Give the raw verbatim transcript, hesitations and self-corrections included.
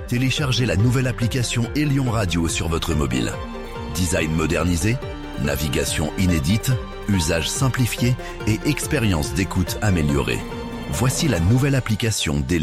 téléchargez la nouvelle application Elion Radio sur votre mobile. Design modernisé, navigation inédite, usage simplifié et expérience d'écoute améliorée. Voici la nouvelle application d'Elion.